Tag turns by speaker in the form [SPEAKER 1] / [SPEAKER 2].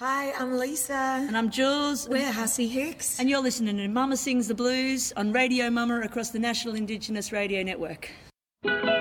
[SPEAKER 1] Hi, I'm Lisa.
[SPEAKER 2] And I'm Jules.
[SPEAKER 1] We're Hussey Hicks.
[SPEAKER 2] And you're listening to Mama Sings the Blues on Radio Mama across the National Indigenous Radio Network.